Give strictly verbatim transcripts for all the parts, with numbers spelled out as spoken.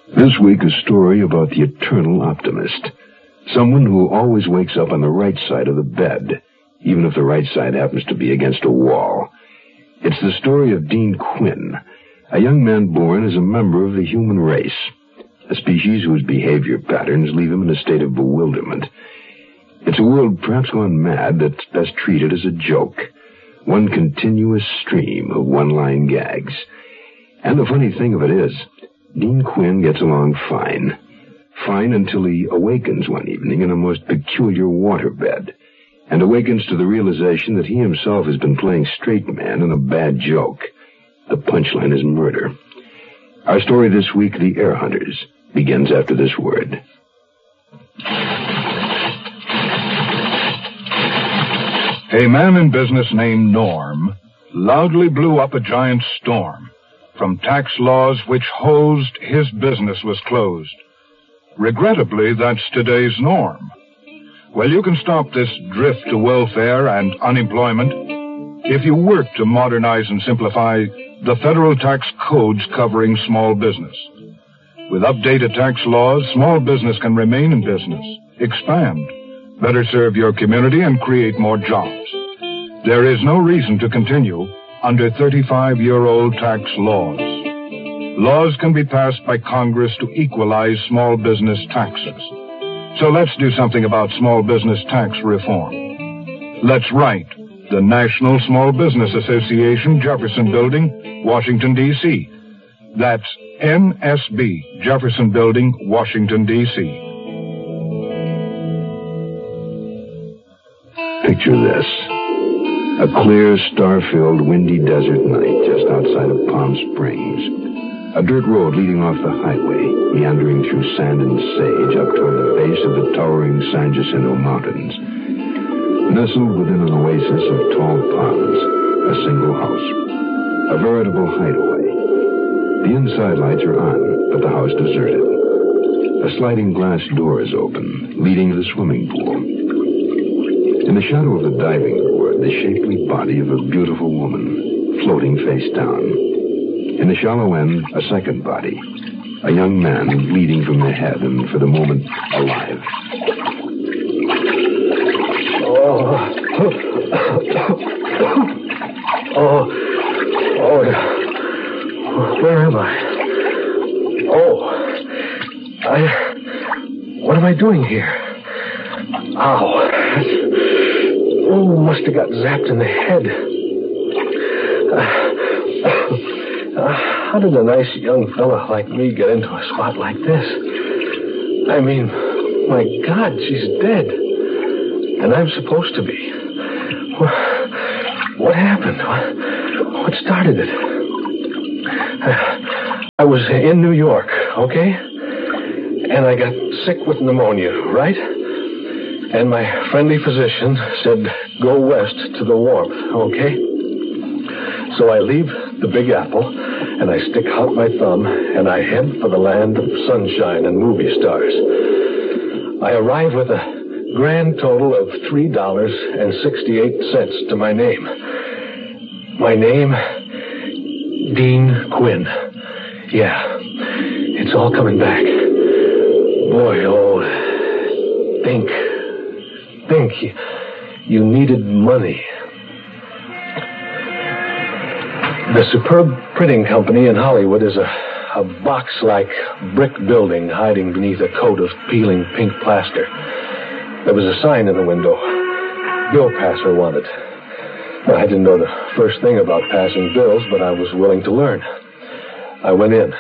This week, a story about the eternal optimist. Someone who always wakes up on the right side of the bed, even if the right side happens to be against a wall. It's the story of Dean Quinn, a young man born as a member of the human race, a species whose behavior patterns leave him in a state of bewilderment. It's a world perhaps gone mad that's best treated as a joke, one continuous stream of one-line gags. And the funny thing of it is, Dean Quinn gets along fine. Fine until he awakens one evening in a most peculiar waterbed, and awakens to the realization that he himself has been playing straight man in a bad joke. The punchline is murder. Our story this week, The Air Hunters, begins after this word. A man in business named Norm loudly blew up a giant storm from tax laws which hosed his business was closed. Regrettably, that's today's norm. Well, you can stop this drift to welfare and unemployment if you work to modernize and simplify the federal tax codes covering small business. With updated tax laws, small business can remain in business, expand, better serve your community, and create more jobs. There is no reason to continue under thirty-five-year-old tax laws. Laws can be passed by Congress to equalize small business taxes. So let's do something about small business tax reform. Let's write the National Small Business Association, Jefferson Building, Washington, D C That's N S B, Jefferson Building, Washington, D C Picture this. A clear, star-filled, windy desert night just outside of Palm Springs. A dirt road leading off the highway, meandering through sand and sage up toward the base of the towering San Jacinto Mountains. Nestled within an oasis of tall palms, a single house. A veritable hideaway. The inside lights are on, but the house deserted. A sliding glass door is open, leading to the swimming pool. In the shadow of the diving board, the shapely body of a beautiful woman, floating face down. In the shallow end, a second body, a young man bleeding from the head and, for the moment, alive. Oh, oh, oh, where am I? Oh, I, what am I doing here? Ow. Oh, must have got zapped in the head. Uh, uh, how did a nice young fella like me get into a spot like this? I mean, my God, she's dead. And I'm supposed to be. What, what happened? What, what started it? Uh, I was in New York, okay? And I got sick with pneumonia, right? And my friendly physician said, go west to the warmth, okay? So I leave the Big Apple, and I stick out my thumb, and I head for the land of sunshine and movie stars. I arrive with a grand total of three dollars and sixty-eight cents to my name. My name, Dean Quinn. Yeah, it's all coming back. Boy, oh, think, think, you, you needed money. The Superb Printing Company in Hollywood is a, a box-like brick building hiding beneath a coat of peeling pink plaster. There was a sign in the window. Bill passer wanted. Well, I didn't know the first thing about passing bills, but I was willing to learn. I went in.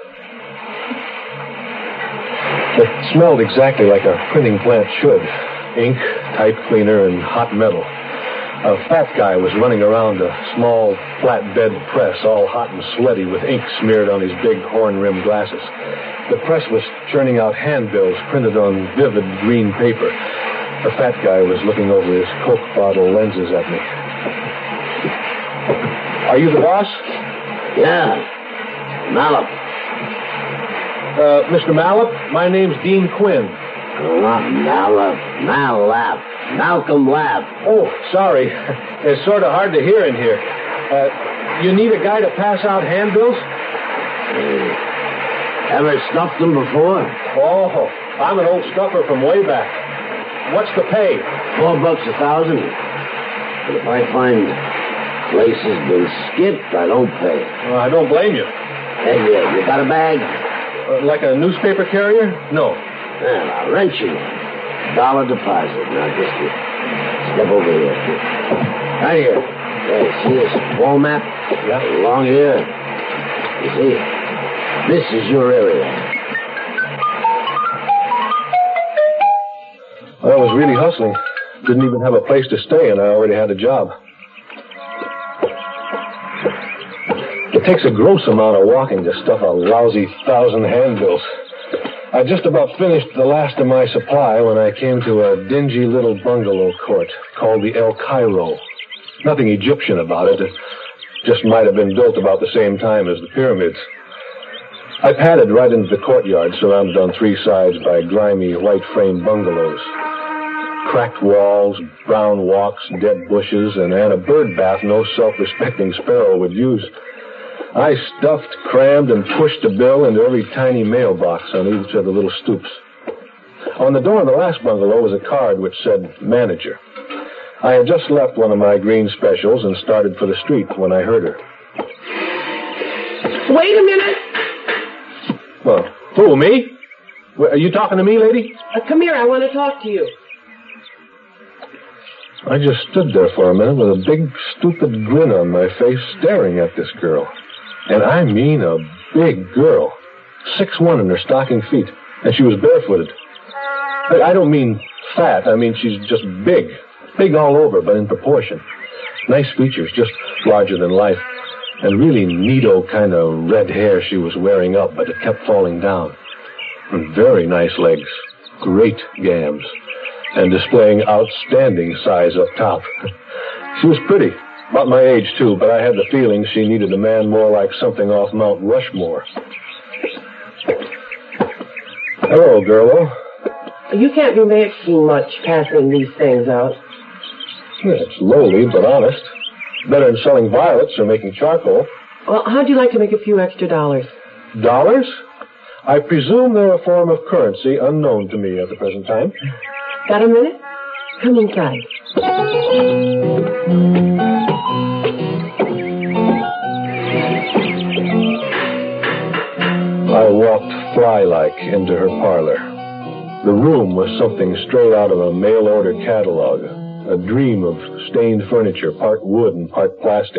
It smelled exactly like a printing plant should. Ink, type cleaner, and hot metal. A fat guy was running around a small flatbed press, all hot and sweaty with ink smeared on his big horn-rimmed glasses. The press was churning out handbills printed on vivid green paper. The fat guy was looking over his Coke bottle lenses at me. Are you the boss? Yeah. Malop. Uh, Mister Malop, my name's Dean Quinn. Not Malop. Malap. Malcolm Lapp. Oh, sorry. It's sort of hard to hear in here. Uh, you need a guy to pass out handbills? Ever stuffed them before? Oh, I'm an old stuffer from way back. What's the pay? Four bucks a thousand. But if I find place has been skipped, I don't pay. Well, I don't blame you. Hey, you, you got a bag? Uh, like a newspaper carrier? No. Well, I'll rent you one. Dollar deposit. Now, just uh, step over here. Right here. Hey, see this wall map? Yeah. Along here. You see? This is your area. I was really hustling. Didn't even have a place to stay, and I already had a job. It takes a gross amount of walking to stuff a lousy thousand handbills. I just about finished the last of my supply when I came to a dingy little bungalow court called the El Cairo. Nothing Egyptian about it. It just might have been built about the same time as the pyramids. I padded right into the courtyard, surrounded on three sides by grimy white-frame bungalows. Cracked walls, brown walks, dead bushes, and, and a bird bath no self-respecting sparrow would use. I stuffed, crammed, and pushed a bill into every tiny mailbox on each of the little stoops. On the door of the last bungalow was a card which said, Manager. I had just left one of my green specials and started for the street when I heard her. Wait a minute. Well, who, me? Are you talking to me, lady? Uh, come here, I want to talk to you. I just stood there for a minute with a big, stupid grin on my face, staring at this girl. And I mean a big girl. six one in her stocking feet. And she was barefooted. I, I don't mean fat. I mean she's just big. Big all over, but in proportion. Nice features, just larger than life. And really neato kind of red hair she was wearing up, but it kept falling down. And very nice legs. Great gams. And displaying outstanding size up top. She was pretty. About my age, too, but I had the feeling she needed a man more like something off Mount Rushmore. Hello, girl. You can't be making much passing these things out. It's lowly, but honest. Better than selling violets or making charcoal. Well, how'd you like to make a few extra dollars? Dollars? I presume they're a form of currency unknown to me at the present time. Got a minute? Come inside. I walked fly-like into her parlor. The room was something straight out of a mail-order catalog, a dream of stained furniture, part wood and part plastic.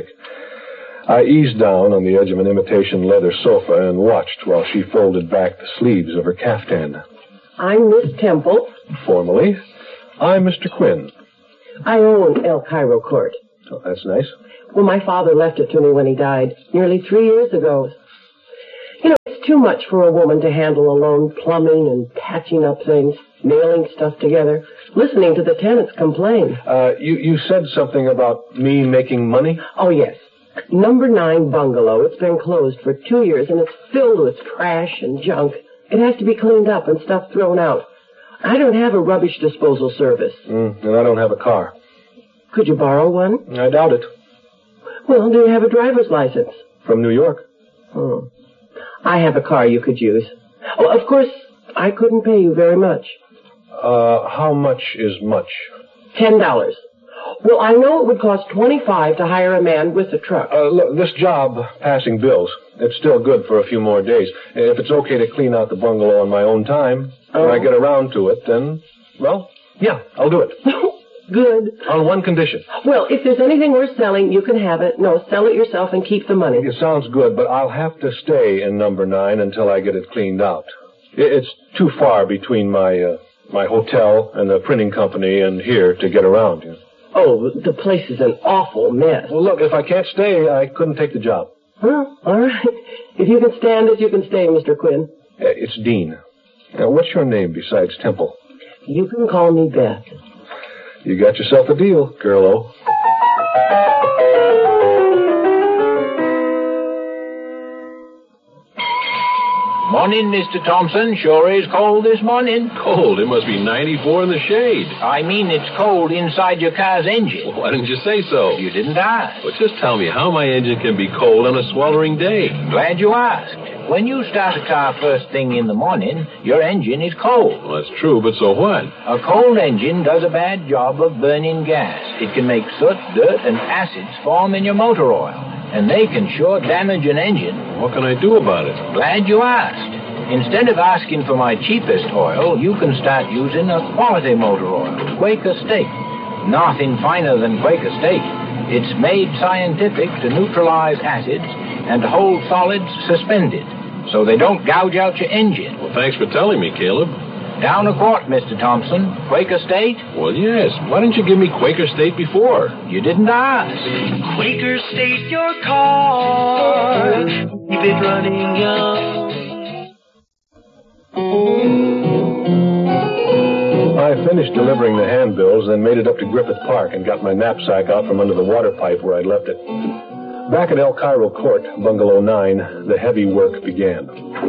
I eased down on the edge of an imitation leather sofa and watched while she folded back the sleeves of her caftan. I'm Miss Temple. Formally, I'm Mister Quinn. I own El Cairo Court. Oh, that's nice. Well, my father left it to me when he died, nearly three years ago. You know, it's too much for a woman to handle alone, plumbing and patching up things, nailing stuff together, listening to the tenants complain. Uh, you, you said something about me making money? Oh, yes. Number nine bungalow. It's been closed for two years, and it's filled with trash and junk. It has to be cleaned up and stuff thrown out. I don't have a rubbish disposal service. Mm, and I don't have a car. Could you borrow one? I doubt it. Well, do you have a driver's license? From New York. Hmm. I have a car you could use. Oh, of course, I couldn't pay you very much. Uh, how much is much? Ten dollars. Well, I know it would cost twenty-five to hire a man with a truck. Uh, look, this job, passing bills, it's still good for a few more days. If it's okay to clean out the bungalow on my own time, oh. when I get around to it, then, well, yeah, I'll do it. Good. On one condition. Well, if there's anything worth selling, you can have it. No, sell it yourself and keep the money. It sounds good, but I'll have to stay in number nine until I get it cleaned out. It's too far between my uh, my hotel and the printing company and here to get around. You know. Oh, the place is an awful mess. Well, look, if I can't stay, I couldn't take the job. Well, all right. If you can stand it, you can stay, Mister Quinn. Uh, it's Dean. Now, what's your name besides Temple? You can call me Beth. You got yourself a deal, girl-o. Morning, Mister Thompson. Sure is cold this morning. Cold? It must be ninety-four in the shade. I mean, it's cold inside your car's engine. Well, why didn't you say so? You didn't ask. Well, just tell me how my engine can be cold on a sweltering day. Glad you asked. When you start a car first thing in the morning, your engine is cold. Well, that's true, but so what? A cold engine does a bad job of burning gas. It can make soot, dirt, and acids form in your motor oil, and they can sure damage an engine. What can I do about it? Glad you asked. Instead of asking for my cheapest oil, you can start using a quality motor oil, Quaker State. Nothing finer than Quaker State. It's made scientific to neutralize acids and to hold solids suspended, so they don't gouge out your engine. Well, thanks for telling me, Caleb. Down a quart, Mister Thompson. Quaker State? Well, yes. Why didn't you give me Quaker State before? You didn't ask. Quaker State your car. Keep it running young. I finished delivering the handbills, then made it up to Griffith Park and got my knapsack out from under the water pipe where I'd left it. Back at El Cairo Court, Bungalow nine, the heavy work began.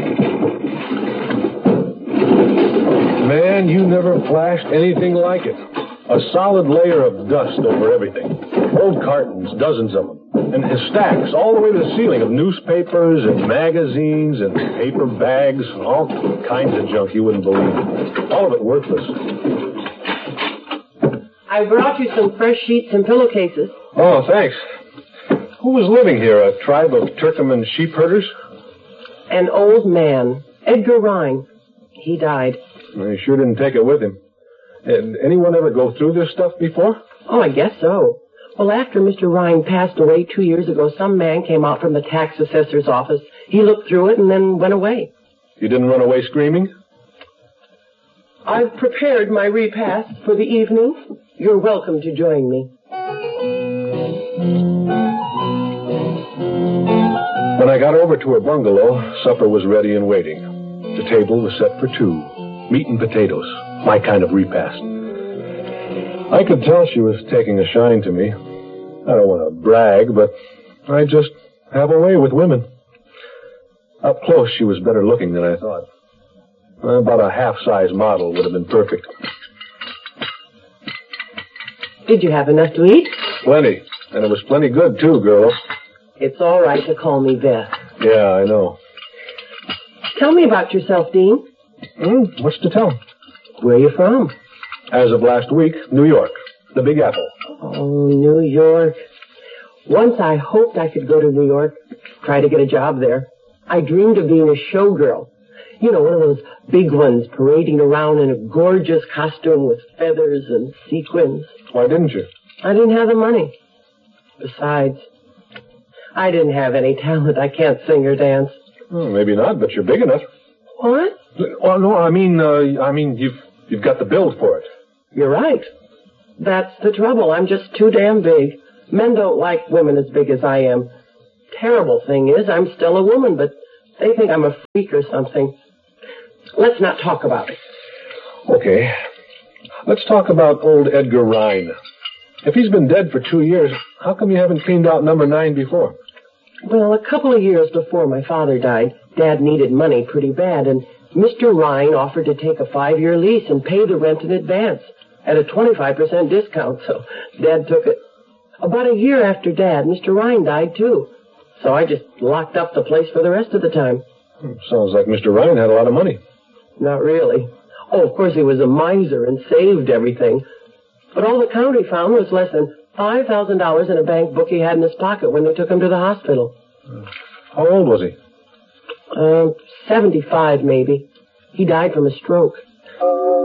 Man, you never flashed anything like it. A solid layer of dust over everything. Old cartons, dozens of them. And his stacks all the way to the ceiling of newspapers and magazines and paper bags and all kinds of junk you wouldn't believe. All of it worthless. I brought you some fresh sheets and pillowcases. Oh, thanks. Who was living here? A tribe of Turkoman sheep herders? An old man, Edgar Rhine. He died. He sure didn't take it with him. Did anyone ever go through this stuff before? Oh, I guess so. Well, after Mister Rhine passed away two years ago, some man came out from the tax assessor's office. He looked through it and then went away. You didn't run away screaming? I've prepared my repast for the evening. You're welcome to join me. When I got over to her bungalow, supper was ready and waiting. The table was set for two. Meat and potatoes. My kind of repast. I could tell she was taking a shine to me. I don't want to brag, but I just have a way with women. Up close, she was better looking than I thought. About a half-size model would have been perfect. Did you have enough to eat? Plenty. And it was plenty good, too, girl. It's all right to call me Beth. Yeah, I know. Tell me about yourself, Dean. Hmm, what's to tell? Where are you from? As of last week, New York. The Big Apple. Oh, New York. Once I hoped I could go to New York, try to get a job there. I dreamed of being a showgirl. You know, one of those big ones parading around in a gorgeous costume with feathers and sequins. Why didn't you? I didn't have the money. Besides, I didn't have any talent. I can't sing or dance. Well, maybe not, but you're big enough. What? Oh, no, I mean, uh, I mean, you've you've got the build for it. You're right. That's the trouble. I'm just too damn big. Men don't like women as big as I am. Terrible thing is, I'm still a woman, but they think I'm a freak or something. Let's not talk about it. Okay. Let's talk about old Edgar Rhine. If he's been dead for two years, how come you haven't cleaned out number nine before? Well, a couple of years before my father died, Dad needed money pretty bad, and Mister Rhine offered to take a five-year lease and pay the rent in advance at a twenty-five percent discount, so Dad took it. About a year after Dad, Mister Rhine died, too. So I just locked up the place for the rest of the time. Sounds like Mister Rhine had a lot of money. Not really. Oh, of course he was a miser and saved everything. But all the county found was less than five thousand dollars in a bank book he had in his pocket when they took him to the hospital. How old was he? Uh, seventy-five, maybe. He died from a stroke.